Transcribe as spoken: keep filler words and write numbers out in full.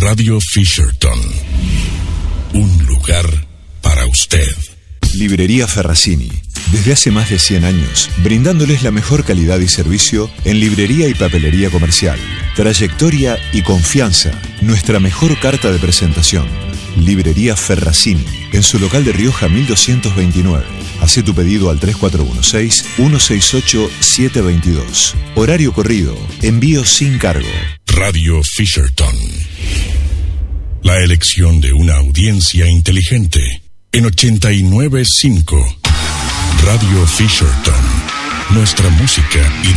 Radio Fisherton. Un lugar para usted. Librería Ferracini. Desde hace más de cien años, brindándoles la mejor calidad y servicio en librería y papelería comercial. Trayectoria y confianza, nuestra mejor carta de presentación. Librería Ferracini, en su local de Rioja mil doscientos veintinueve. Hacé tu pedido al tres cuatro uno seis, uno seis ocho, siete dos dos. Horario corrido, envío sin cargo. Radio Fisherton. La elección de una audiencia inteligente. En ochenta y nueve punto cinco. Radio Fisherton. Nuestra música y